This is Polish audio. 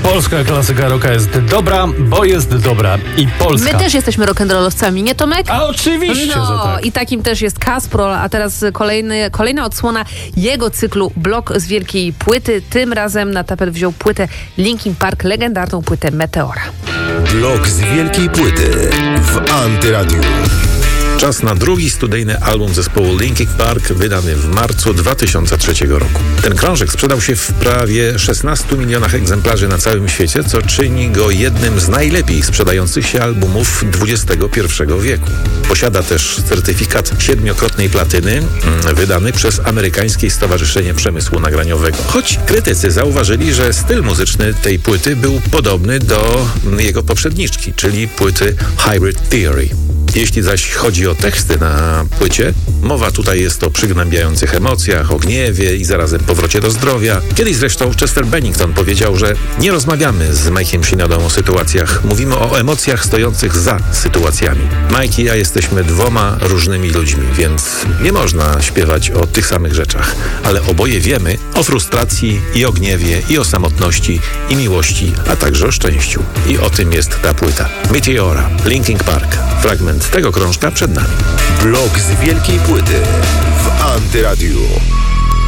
Polska klasyka rocka jest dobra, bo jest dobra i polska. My też jesteśmy rock'n'rollowcami, nie Tomek? A oczywiście, że tak. I takim też jest Kasprol, a teraz kolejna odsłona jego cyklu Blok z wielkiej płyty. Tym razem na tapet wziął płytę Linkin Park, legendarną płytę Meteora. Blok z wielkiej płyty w Antyradiu. Czas na drugi studyjny album zespołu Linkin Park, wydany w marcu 2003 roku. Ten krążek sprzedał się w prawie 16 milionach egzemplarzy na całym świecie, co czyni go jednym z najlepiej sprzedających się albumów XXI wieku. Posiada też certyfikat 7-krotnej platyny, wydany przez Amerykańskie Stowarzyszenie Przemysłu Nagraniowego. Choć krytycy zauważyli, że styl muzyczny tej płyty był podobny do jego poprzedniczki, czyli płyty Hybrid Theory. Jeśli zaś chodzi o teksty na płycie, mowa tutaj jest o przygnębiających emocjach, o gniewie i zarazem powrocie do zdrowia. Kiedyś zresztą Chester Bennington powiedział, że nie rozmawiamy z Mike'iem Shinodą o sytuacjach, mówimy o emocjach stojących za sytuacjami. Mike i ja jesteśmy dwoma różnymi ludźmi, więc nie można śpiewać o tych samych rzeczach, ale oboje wiemy o frustracji i o gniewie, i o samotności, i miłości, a także o szczęściu. I o tym jest ta płyta. Meteora, Linkin Park. Fragment tego krążka przed nami. Blok z wielkiej płyty w Antyradiu.